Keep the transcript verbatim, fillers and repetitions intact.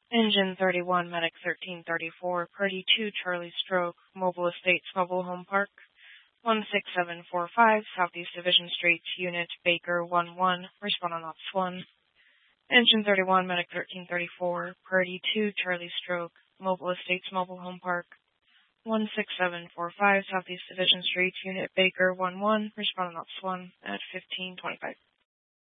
Engine thirty-one, Medic thirteen thirty-four, Party two, Charlie Stroke, Mobile Estates Mobile Home Park, one six seven four five, Southeast Division Street, Unit Baker one one, respond on Ops one. Engine thirty-one, Medic thirteen thirty-four, Party two, Charlie Stroke, Mobile Estates Mobile Home Park, one six seven four five, Southeast Division Street, Unit Baker one one, respond on Ops one at fifteen twenty-five.